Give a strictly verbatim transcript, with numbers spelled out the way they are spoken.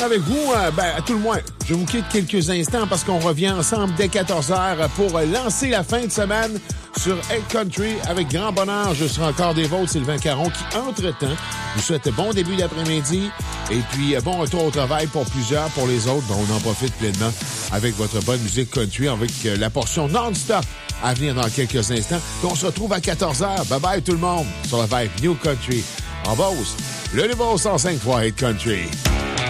Avec vous, euh, ben, à tout le moins, je vous quitte quelques instants parce qu'on revient ensemble dès quatorze heures pour lancer la fin de semaine sur Hey Country. Avec grand bonheur, je serai encore des vôtres, Sylvain Caron, qui, entre-temps, vous souhaite bon début d'après-midi et puis bon retour au travail pour plusieurs, pour les autres, ben, on en profite pleinement avec votre bonne musique country, avec euh, la portion non-stop à venir dans quelques instants. Donc, on se retrouve à quatorze heures. Bye-bye tout le monde sur la vibe New Country. En Beauce, le nouveau cent cinq point trois Hey Country.